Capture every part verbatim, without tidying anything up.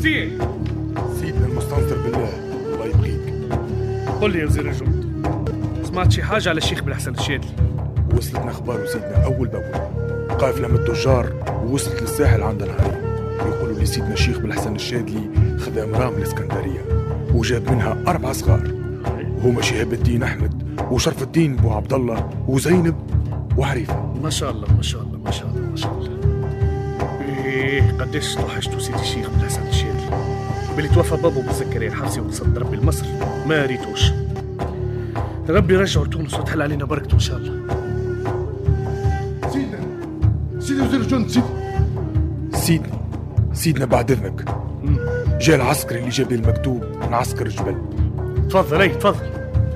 وزير؟ سيدنا المستنصر بالله، الله يبقيك. قل لي يا وزير الجند، سمعت شي حاجة على الشيخ بالحسن الشادلي؟ وصلتنا أخباره سيدنا أول بأول، قافلة من التجار ووصلت للساحل عندنا هاي، يقولوا لي سيدنا الشيخ بالحسن الشادلي خذ مرام الإسكندرية وجاب منها أربعة صغار، وهما شهاب الدين أحمد وشرف الدين بو عبد الله وزينب وعريفة. ما شاء الله ما شاء الله ما شاء الله ما شاء الله. ايه قديش توحشتوا سيدي الشيخ بالحسن الشادلي، باللي توفى بابو بزكريا الحفصي وتصد ربي لمصر ما ريتوش. ربي يرجعه لتونس وتحل علينا بركته ان شاء الله. سيدنا سيدي وزير الجند، سيدي سيدنا سيدنا بعد اذنك، جاء العسكري اللي جاب لي المكتوب من عسكر الجبل. تفضل. اي تفضل.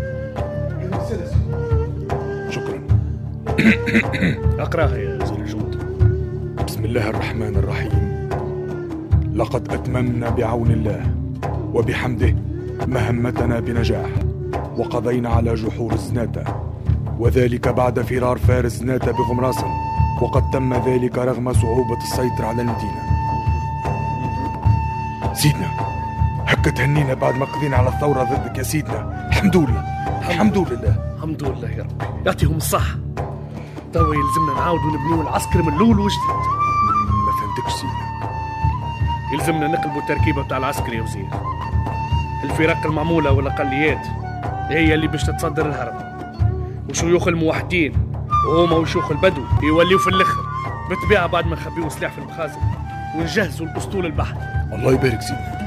شكرا. اقراها يا وزير الجند. بسم الله الرحمن الرحيم. لقد أتممنا بعون الله وبحمده مهمتنا بنجاح، وقضينا على جحور الزناتة، وذلك بعد فرار فارس زناتة بغمراس، وقد تم ذلك رغم صعوبة السيطرة على المدينة. سيدنا هكا تهنينا بعد ما قضينا على الثورة ضدك يا سيدنا. الحمد لله الحمد لله الحمد لله يا ربي يعطيهم الصحة. توا يلزمنا نعاودوا نبنيو العسكر من الأول وجديد. ما فهمتكش سيدنا. يلزمنا نقلبوا التركيبة بتاع العسكر يا وزير. الفرق المعمولة والأقليات هي اللي باش تتصدر الهرم، وشيوخ الموحدين وهما وشيوخ البدو يوليوا في الأخر بالطبيعة بعد ما نخبيوا سلاح في المخازن ونجهزوا الأسطول البحري. الله يبارك سيدنا.